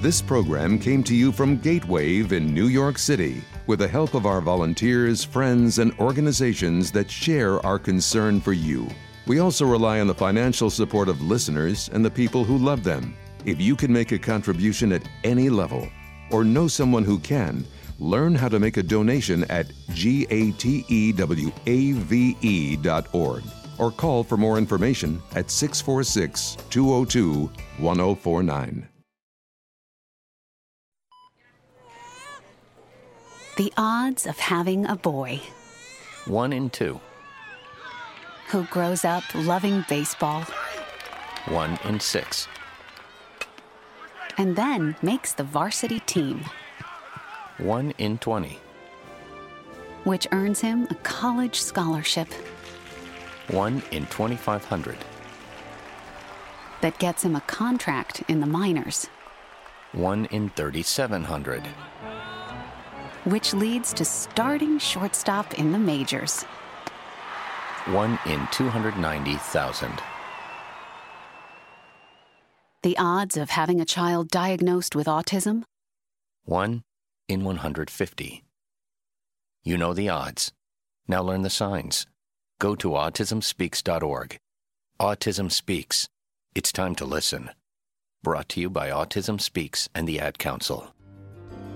This program came to you from Gatewave in New York City with the help of our volunteers, friends, and organizations that share our concern for you. We also rely on the financial support of listeners and the people who love them. If you can make a contribution at any level or know someone who can, learn how to make a donation at gatewave.org or call for more information at 646-202-1049. The odds of having a boy 1 in 2. who grows up loving baseball 1 in 6. and then makes the varsity team, 1 in 20. which earns him a college scholarship 1 in 2,500. that gets him a contract in the minors, 1 in 3,700. which leads to starting shortstop in the majors. 1 in 290,000. The odds of having a child diagnosed with autism? 1 in 150. You know the odds. Now learn the signs. Go to autismspeaks.org. Autism Speaks. It's time to listen. Brought to you by Autism Speaks and the Ad Council.